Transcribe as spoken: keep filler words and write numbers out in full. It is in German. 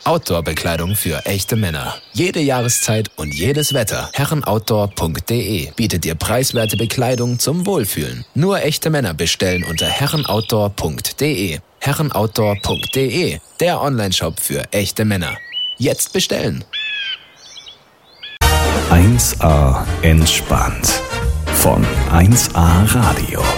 Outdoor-Bekleidung für echte Männer. Jede Jahreszeit und jedes Wetter. herrenoutdoor punkt de bietet dir preiswerte Bekleidung zum Wohlfühlen. Nur echte Männer bestellen unter herrenoutdoor punkt de. herrenoutdoor punkt de, der Onlineshop für echte Männer. Jetzt bestellen! eins A entspannt von eins A Radio.